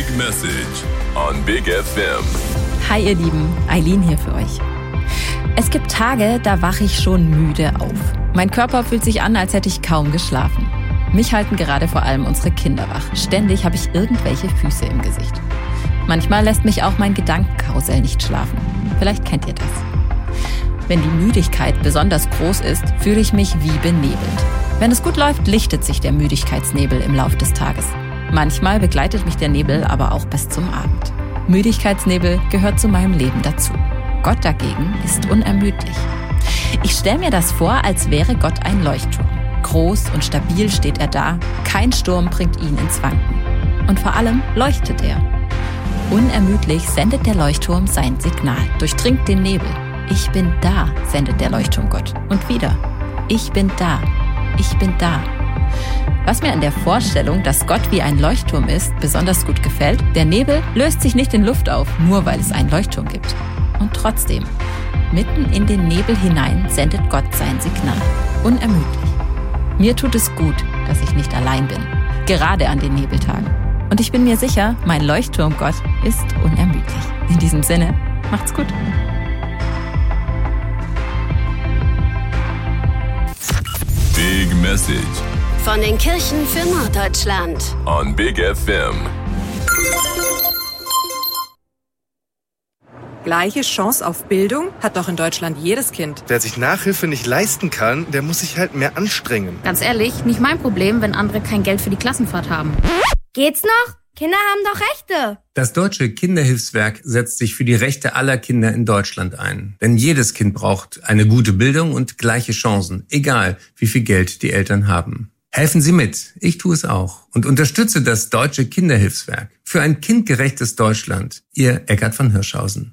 Big Message on Big FM. Hi ihr Lieben, Eileen hier für euch. Es gibt Tage, da wache ich schon müde auf. Mein Körper fühlt sich an, als hätte ich kaum geschlafen. Mich halten gerade vor allem unsere Kinder wach. Ständig habe ich irgendwelche Füße im Gesicht. Manchmal lässt mich auch mein Gedankenkarussell nicht schlafen. Vielleicht kennt ihr das. Wenn die Müdigkeit besonders groß ist, fühle ich mich wie benebelt. Wenn es gut läuft, lichtet sich der Müdigkeitsnebel im Lauf des Tages. Manchmal begleitet mich der Nebel aber auch bis zum Abend. Müdigkeitsnebel gehört zu meinem Leben dazu. Gott dagegen ist unermüdlich. Ich stelle mir das vor, als wäre Gott ein Leuchtturm. Groß und stabil steht er da, kein Sturm bringt ihn ins Wanken. Und vor allem leuchtet er. Unermüdlich sendet der Leuchtturm sein Signal, durchdringt den Nebel. Ich bin da, sendet der Leuchtturm Gott. Und wieder. Ich bin da. Ich bin da. Was mir an der Vorstellung, dass Gott wie ein Leuchtturm ist, besonders gut gefällt, der Nebel löst sich nicht in Luft auf, nur weil es einen Leuchtturm gibt. Und trotzdem, mitten in den Nebel hinein sendet Gott sein Signal. Unermüdlich. Mir tut es gut, dass ich nicht allein bin, gerade an den Nebeltagen. Und ich bin mir sicher, mein Leuchtturm Gott ist unermüdlich. In diesem Sinne, macht's gut. Big Message von den Kirchen für Norddeutschland on Big FM. Gleiche Chance auf Bildung hat doch in Deutschland jedes Kind. Wer sich Nachhilfe nicht leisten kann, der muss sich halt mehr anstrengen. Ganz ehrlich, nicht mein Problem, wenn andere kein Geld für die Klassenfahrt haben. Geht's noch? Kinder haben doch Rechte. Das Deutsche Kinderhilfswerk setzt sich für die Rechte aller Kinder in Deutschland ein. Denn jedes Kind braucht eine gute Bildung und gleiche Chancen, egal wie viel Geld die Eltern haben. Helfen Sie mit, ich tue es auch und unterstütze das Deutsche Kinderhilfswerk für ein kindgerechtes Deutschland. Ihr Eckart von Hirschhausen.